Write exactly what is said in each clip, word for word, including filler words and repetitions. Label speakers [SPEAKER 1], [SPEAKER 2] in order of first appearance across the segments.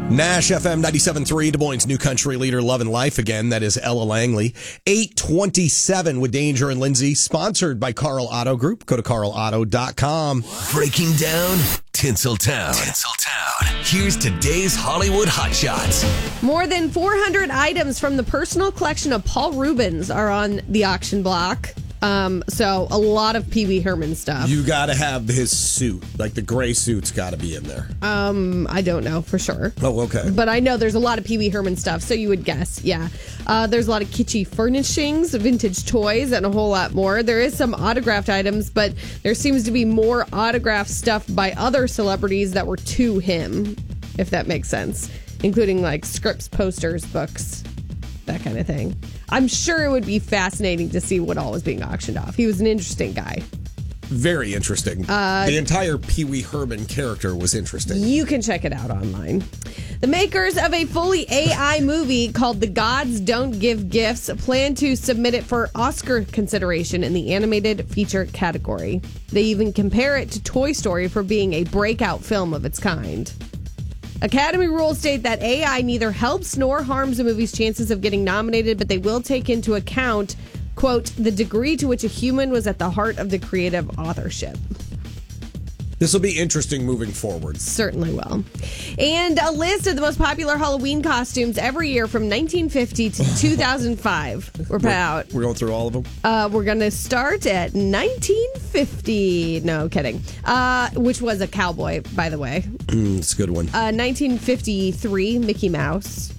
[SPEAKER 1] Nash F M ninety-seven point three, Des Moines' new country leader, Love and Life again. That is Ella Langley. eight twenty-seven with Danger and Lindsay, sponsored by Carl Auto Group. Go to carl auto dot com.
[SPEAKER 2] Breaking down Tinseltown. Tinseltown. Here's today's Hollywood Hotshots.
[SPEAKER 3] More than four hundred items from the personal collection of Paul Rubens are on the auction block. Um, so a lot of Pee Wee Herman stuff.
[SPEAKER 1] You got to have his suit. Like the gray suit's got to be in there.
[SPEAKER 3] Um, I don't know for sure.
[SPEAKER 1] Oh, okay.
[SPEAKER 3] But I know there's a lot of Pee Wee Herman stuff, so you would guess, yeah. Uh, there's a lot of kitschy furnishings, vintage toys, and a whole lot more. There is some autographed items, but there seems to be more autographed stuff by other celebrities that were to him, if that makes sense, including like scripts, posters, books, that kind of thing. I'm sure it would be fascinating to see what all was being auctioned off. He was an interesting guy.
[SPEAKER 1] Very interesting. Uh, the entire Pee Wee Herman character was interesting.
[SPEAKER 3] You can check it out online. The makers of a fully A I movie called The Gods Don't Give Gifts plan to submit it for Oscar consideration in the animated feature category. They even compare it to Toy Story for being a breakout film of its kind. Academy rules state that A I neither helps nor harms a movie's chances of getting nominated, but they will take into account, quote, the degree to which a human was at the heart of the creative authorship.
[SPEAKER 1] This will be interesting moving forward.
[SPEAKER 3] Certainly will. And a list of the most popular Halloween costumes every year from nineteen fifty to two thousand five. We're put out.
[SPEAKER 1] We're going through all of them?
[SPEAKER 3] Uh, we're going to start at nineteen fifty. No, kidding. Uh, which was a cowboy, by the way.
[SPEAKER 1] Mm, it's a good one.
[SPEAKER 3] Uh, nineteen fifty-three, Mickey Mouse.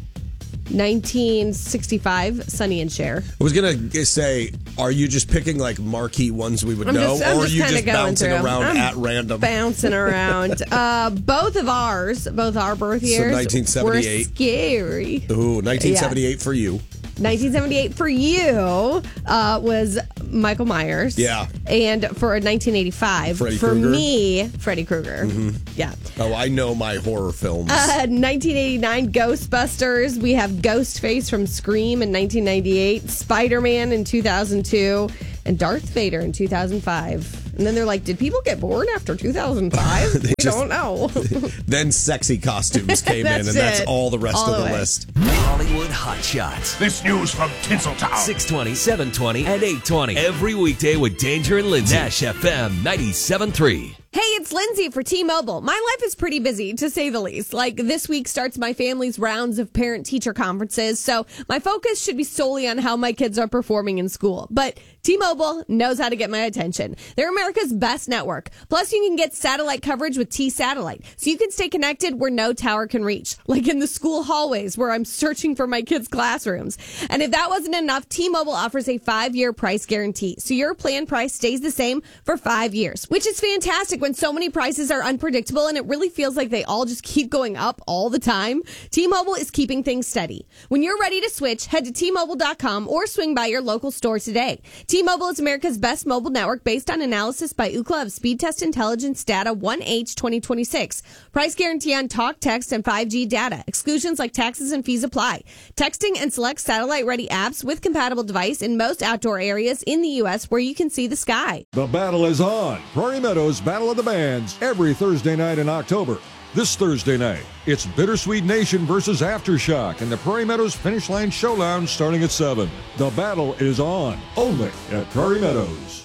[SPEAKER 3] nineteen sixty-five, Sonny and Cher.
[SPEAKER 1] I was going to say, are you just picking like marquee ones we would
[SPEAKER 3] I'm
[SPEAKER 1] know,
[SPEAKER 3] just, I'm
[SPEAKER 1] or are
[SPEAKER 3] just
[SPEAKER 1] you just bouncing
[SPEAKER 3] through.
[SPEAKER 1] around
[SPEAKER 3] I'm
[SPEAKER 1] at random?
[SPEAKER 3] Bouncing around. uh, both of ours, both our birth years,
[SPEAKER 1] so nineteen seventy-eight.
[SPEAKER 3] were scary.
[SPEAKER 1] Ooh, nineteen seventy-eight yeah. for you.
[SPEAKER 3] nineteen seventy-eight for you uh, was Michael Myers.
[SPEAKER 1] Yeah.
[SPEAKER 3] And for nineteen eighty-five,
[SPEAKER 1] Freddy
[SPEAKER 3] for
[SPEAKER 1] Krueger.
[SPEAKER 3] me, Freddy Krueger.
[SPEAKER 1] Mm-hmm.
[SPEAKER 3] Yeah.
[SPEAKER 1] Oh, I know my horror films.
[SPEAKER 3] Uh, nineteen eighty-nine, Ghostbusters. We have Ghostface from Scream in nineteen ninety-eight, Spider-Man in two thousand two, and Darth Vader in two thousand five. And then they're like, did people get born after two thousand five? we just, don't know.
[SPEAKER 1] Then sexy costumes came in, and
[SPEAKER 3] it.
[SPEAKER 1] that's all the rest
[SPEAKER 3] all
[SPEAKER 1] of the,
[SPEAKER 3] the
[SPEAKER 1] list.
[SPEAKER 2] Hollywood Hotshots.
[SPEAKER 4] This news from Tinseltown.
[SPEAKER 2] six twenty, seven twenty, and eight twenty. Every weekday with Danger and Lindsay. Nash F M ninety-seven point three.
[SPEAKER 3] Hey, it's Lindsay for T-Mobile. My life is pretty busy, to say the least. Like, this week starts my family's rounds of parent-teacher conferences, so my focus should be solely on how my kids are performing in school. But T-Mobile knows how to get my attention. They're America's best network. Plus, you can get satellite coverage with T-Satellite, so you can stay connected where no tower can reach, like in the school hallways where I'm searching for my kids' classrooms. And if that wasn't enough, T-Mobile offers a five-year price guarantee, so your plan price stays the same for five years, which is fantastic when so many prices are unpredictable and it really feels like they all just keep going up all the time. T-Mobile is keeping things steady. When you're ready to switch, head to T Mobile dot com or swing by your local store today. T-Mobile is America's best mobile network based on analysis by Ookla of Speed Test Intelligence data one H twenty twenty-six. Price guarantee on talk, text, and five G data. Exclusions like taxes and fees apply. Texting and select satellite-ready apps with compatible device in most outdoor areas in the U S where you can see the sky.
[SPEAKER 5] The battle is on. Prairie Meadows Battle of the Bands every Thursday night in October. This Thursday night, it's Bittersweet Nation versus Aftershock in the Prairie Meadows Finish Line Show Lounge starting at seven. The battle is on, only at Prairie Meadows.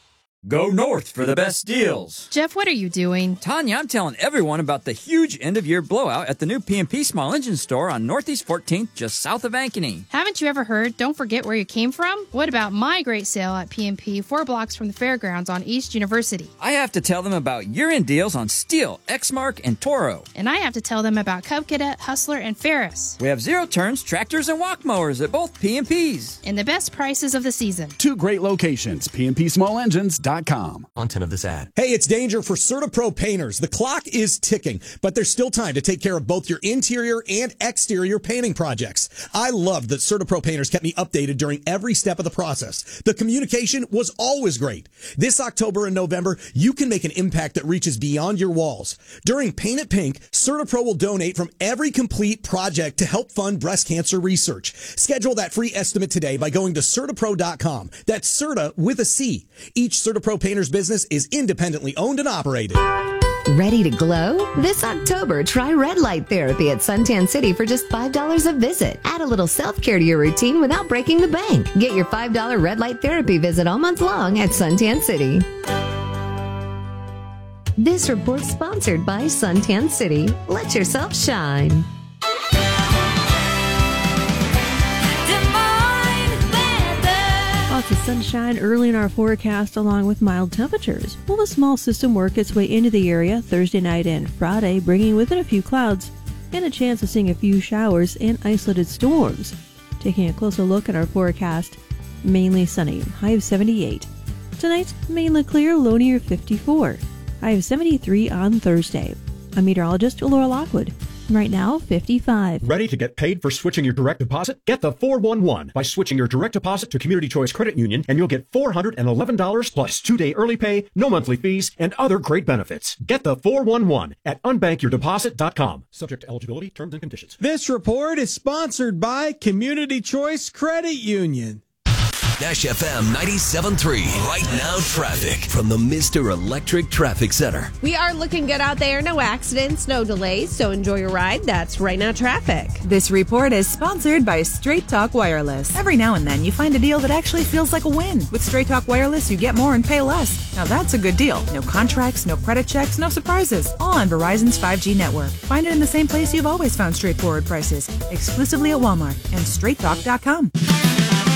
[SPEAKER 6] Go north for the best deals.
[SPEAKER 7] Jeff, what are you doing?
[SPEAKER 6] Tanya, I'm telling everyone about the huge end-of-year blowout at the new P and P Small Engine Store on Northeast fourteenth, just south of Ankeny.
[SPEAKER 7] Haven't you ever heard, don't forget where you came from? What about my great sale at P and P, four blocks from the fairgrounds on East University?
[SPEAKER 6] I have to tell them about year-end deals on Steel, Exmark, and Toro.
[SPEAKER 7] And I have to tell them about Cub Cadet, Hustler, and Ferris.
[SPEAKER 6] We have zero-turns, tractors, and walk mowers at both P and P's.
[SPEAKER 7] And the best prices of the season.
[SPEAKER 8] Two great locations, P and P small engines dot com.
[SPEAKER 2] Content of this ad.
[SPEAKER 1] Hey, it's Danger for CertaPro Painters. The clock is ticking, but there's still time to take care of both your interior and exterior painting projects. I loved that CertaPro Painters kept me updated during every step of the process. The communication was always great. This October and November, you can make an impact that reaches beyond your walls. During Paint It Pink, CertaPro will donate from every complete project to help fund breast cancer research. Schedule that free estimate today by going to CertaPro dot com. That's Certa with a C. Each CertaPro Painters business is independently owned and operated.
[SPEAKER 4] Ready to glow? This October, try red light therapy at Suntan City for just five dollars a visit. Add a little self-care to your routine without breaking the bank. Get your five dollars red light therapy visit all month long at Suntan City. This report sponsored by Suntan City. Let yourself shine.
[SPEAKER 9] Lots of sunshine early in our forecast along with mild temperatures. Will a small system work its way into the area Thursday night and Friday, bringing with it a few clouds and a chance of seeing a few showers and isolated storms. Taking a closer look at our forecast, mainly sunny, high of seventy-eight. Tonight, mainly clear, low near fifty-four. High of seventy-three on Thursday. I'm meteorologist Laura Lockwood. Right now, fifty-five.
[SPEAKER 10] Ready to get paid for switching your direct deposit? Get the four one one by switching your direct deposit to Community Choice Credit Union, and you'll get four hundred eleven dollars plus two-day early pay, no monthly fees, and other great benefits. Get the four one one at unbank your deposit dot com. Subject to eligibility, terms and conditions.
[SPEAKER 11] This report is sponsored by Community Choice Credit Union.
[SPEAKER 2] Nash F M ninety-seven point three. Right now, traffic from the Mister Electric Traffic Center.
[SPEAKER 3] We are looking good out there. No accidents, no delays, so enjoy your ride. That's Right Now Traffic.
[SPEAKER 12] This report is sponsored by Straight Talk Wireless. Every now and then you find a deal that actually feels like a win. With Straight Talk Wireless, you get more and pay less. Now that's a good deal. No contracts, no credit checks, no surprises. All on Verizon's five G network. Find it in the same place you've always found straightforward prices. Exclusively at Walmart and straight talk dot com.